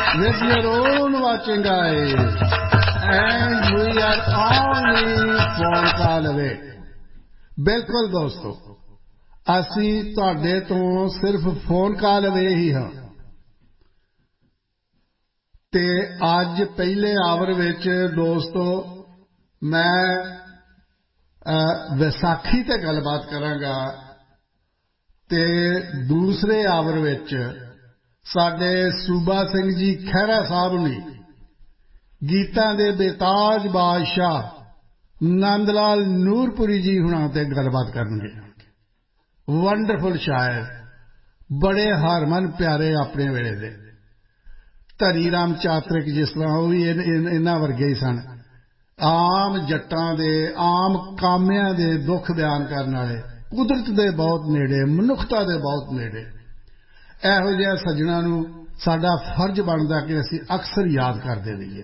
with your own watching eyes, and we are only phone call away. बिल्कुल दोस्तों, ਅਸੀਂ ਤੁਹਾਡੇ ਤੋਂ ਸਿਰਫ ਫੋਨ ਕਾਲ ਅਵੇ ਹੀ ਹਾਂ ਤੇ ਅੱਜ ਪਹਿਲੇ ਆਵਰ ਵਿੱਚ ਦੋਸਤੋ ਮੈਂ ਵਿਸਾਖੀ ਤੇ ਗੱਲਬਾਤ ਕਰਾਂਗਾ ਤੇ ਦੂਸਰੇ ਆਵਰ ਵਿੱਚ ਸਾਡੇ ਸੂਬਾ ਸਿੰਘ ਜੀ ਖਹਿਰਾ ਸਾਹਿਬ ਨੇ ਗੀਤਾਂ ਦੇ ਬੇਤਾਜ ਬਾਦਸ਼ਾਹ ਨੰਦ ਲਾਲ ਨੂਰਪੁਰੀ ਜੀ ਹੁਣਾਂ ਤੇ ਗੱਲਬਾਤ ਕਰਨਗੇ ਵੰਡਰਫੁਲ ਸ਼ਾਇਰ ਬੜੇ ਹਰਮਨ ਪਿਆਰੇ ਆਪਣੇ ਵੇਲੇ ਦੇ ਧਨੀ ਰਾਮ ਚਾਤਰਿਕ ਜਿਸ ਤਰ੍ਹਾਂ ਉਹ ਵੀ ਇਹਨਾਂ ਵਰਗੇ ਹੀ ਸਨ ਆਮ ਜੱਟਾਂ ਦੇ ਆਮ ਕਾਮਿਆਂ ਦੇ ਦੁੱਖ ਬਿਆਨ ਕਰਨ ਵਾਲੇ ਕੁਦਰਤ ਦੇ ਬਹੁਤ ਨੇੜੇ ਮਨੁੱਖਤਾ ਦੇ ਬਹੁਤ ਨੇੜੇ ਇਹੋ ਜਿਹੇ ਸੱਜਣਾਂ ਨੂੰ ਸਾਡਾ ਫਰਜ਼ ਬਣਦਾ ਕਿ ਅਸੀਂ ਅਕਸਰ ਯਾਦ ਕਰਦੇ ਰਹੀਏ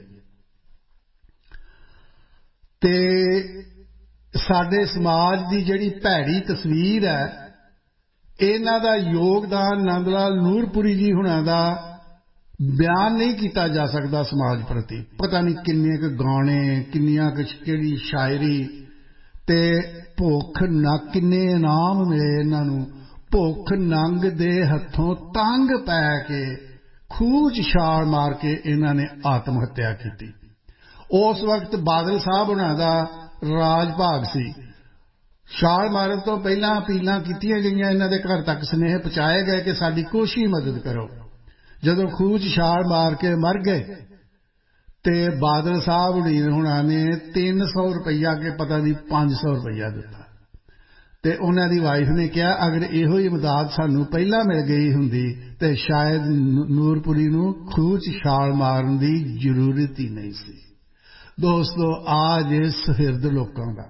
ਤੇ ਸਾਡੇ ਸਮਾਜ ਦੀ ਜਿਹੜੀ ਭੈੜੀ ਤਸਵੀਰ ਹੈ ਇਹਨਾਂ ਦਾ ਯੋਗਦਾਨ ਨੰਦ ਲਾਲ ਨੂਰਪੁਰੀ ਜੀ ਹੁਣਾਂ ਦਾ ਬਿਆਨ ਨਹੀਂ ਕੀਤਾ ਜਾ ਸਕਦਾ ਸਮਾਜ ਪ੍ਰਤੀ ਪਤਾ ਨਹੀਂ ਕਿੰਨੇ ਕੁ ਗਾਣੇ ਕਿੰਨੀਆਂ ਕੁ ਕਿਹੜੀ ਸ਼ਾਇਰੀ ਤੇ ਭੁੱਖ ਨਾ ਕਿੰਨੇ ਇਨਾਮ ਮਿਲੇ ਇਹਨਾਂ ਨੂੰ ਭੁੱਖ ਨੰਗ ਦੇ ਹੱਥੋਂ ਤੰਗ ਪੈ ਕੇ ਖੂਹ 'ਚ ਛਾਲ ਮਾਰ ਕੇ ਇਹਨਾਂ ਨੇ ਆਤਮ ਹੱਤਿਆ ਕੀਤੀ ਉਸ ਵਕਤ ਬਾਦਲ ਸਾਹਿਬ ਹੁਣਾਂ ਦਾ ਰਾਜ ਭਾਗ ਸੀ ਛਾਲ ਮਾਰਨ ਤੋਂ ਪਹਿਲਾਂ ਅਪੀਲਾਂ ਕੀਤੀਆਂ ਗਈਆਂ ਇਹਨਾਂ ਦੇ ਘਰ ਤੱਕ ਸੁਨੇਹੇ ਪਹੁੰਚਾਏ ਗਏ ਕਿ ਸਾਡੀ ਕੋਈ ਮਦਦ ਕਰੋ ਜਦੋਂ ਖੂਹ 'ਚ ਛਾਲ ਮਾਰ ਕੇ ਮਰ ਗਏ ਤੇ ਬਾਦਲ ਸਾਹਿਬ ਹੁਣਾਂ ਨੇ 300 ਰੁਪਈਆ ਕੇ ਪਤਾ ਨਹੀਂ 500 ਰੁਪਈਆ ਦਿੱਤਾ ਤੇ ਉਹਨਾਂ ਦੀ ਵਾਈਫ ਨੇ ਕਿਹਾ ਅਗਰ ਇਹੋ ਹੀ ਇਮਦਾਦ ਸਾਨੂੰ ਪਹਿਲਾਂ ਮਿਲ ਗਈ ਹੁੰਦੀ ਤੇ ਸ਼ਾਇਦ ਨੂਰਪੁਰੀ ਨੂੰ ਖੂਹ 'ਚ ਛਾਲ ਮਾਰਨ ਦੀ ਜ਼ਰੂਰਤ ਹੀ ਨਹੀਂ ਸੀ ਦੋਸਤੋ ਆਜ ਸੁਹਿਰਦ ਲੋਕਾਂ ਦਾ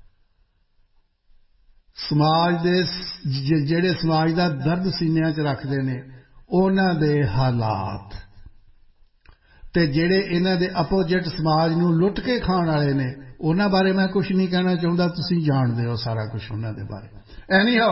ਸਮਾਜ ਦੇ ਜਿਹੜੇ ਸਮਾਜ ਦਾ ਦਰਦ ਸੀਨਿਆਂ 'ਚ ਰੱਖਦੇ ਨੇ ਉਹਨਾਂ ਦੇ ਹਾਲਾਤ ਤੇ ਜਿਹੜੇ ਇਹਨਾਂ ਦੇ ਆਪੋਜੀਟ ਸਮਾਜ ਨੂੰ ਲੁੱਟ ਕੇ ਖਾਣ ਵਾਲੇ ਨੇ ਉਹਨਾਂ ਬਾਰੇ ਮੈਂ ਕੁਝ ਨਹੀਂ ਕਹਿਣਾ ਚਾਹੁੰਦਾ ਤੁਸੀਂ ਜਾਣਦੇ ਹੋ ਸਾਰਾ ਕੁਝ ਉਹਨਾਂ ਦੇ ਬਾਰੇ ਐਨੀ